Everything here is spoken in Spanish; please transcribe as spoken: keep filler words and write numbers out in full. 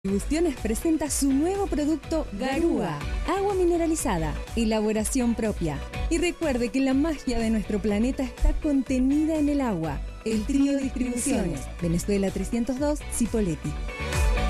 Distribuciones presenta su nuevo producto Garúa, agua mineralizada, elaboración propia. Y recuerde que la magia de nuestro planeta está contenida en el agua. El trío Distribuciones, Venezuela trescientos dos, Cipolletti.